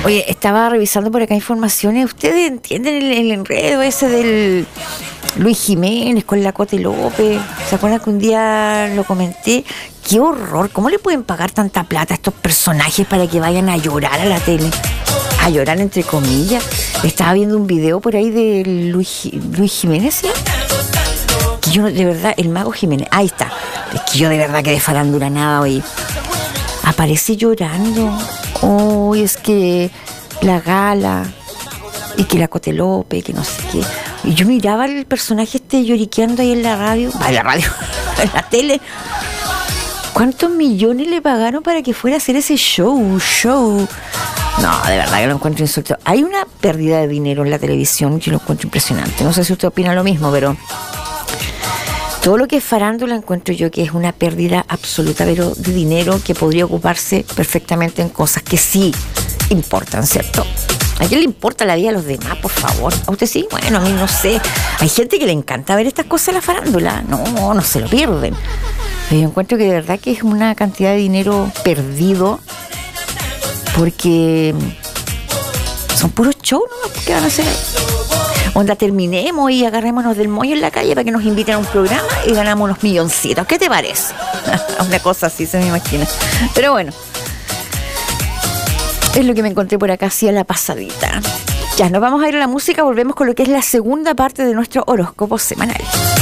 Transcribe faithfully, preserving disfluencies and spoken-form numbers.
Oye, estaba revisando por acá informaciones. ¿Ustedes entienden el, el enredo ese del Luis Jiménez con la Cote López? ¿Se acuerdan que un día lo comenté? ¡Qué horror! ¿Cómo le pueden pagar tanta plata a estos personajes para que vayan a llorar a la tele? A llorar entre comillas. Estaba viendo un video por ahí de Luis, Luis Jiménez, ¿sí? Que yo de verdad, el mago Jiménez, ahí está. Es que yo de verdad que de farándula nada hoy. Aparece llorando. Oh, es que la gala y que la Cote López, que no sé qué. Y yo miraba al personaje este lloriqueando ahí en la radio, va, en la radio, en la tele. ¿Cuántos millones le pagaron para que fuera a hacer ese show? Show. No, de verdad que lo encuentro insulto. Hay una pérdida de dinero en la televisión que lo encuentro impresionante. No sé si usted opina lo mismo, pero todo lo que es farándula encuentro yo que es una pérdida absoluta, pero de dinero que podría ocuparse perfectamente en cosas que sí importan, ¿cierto? ¿A quién le importa la vida de los demás, por favor? ¿A usted sí? Bueno, a mí no sé. Hay gente que le encanta ver estas cosas en la farándula. No, no se lo pierden. Pero yo encuentro que de verdad que es una cantidad de dinero perdido porque son puros shows, ¿no? ¿Qué van a hacer? Onda, terminemos y agarrémonos del mollo en la calle para que nos inviten a un programa y ganamos unos milloncitos. ¿Qué te parece? Una cosa así se me imagina. Pero bueno, es lo que me encontré por acá, así a la pasadita. Ya, nos vamos a ir a la música, volvemos con lo que es la segunda parte de nuestro horóscopo semanal.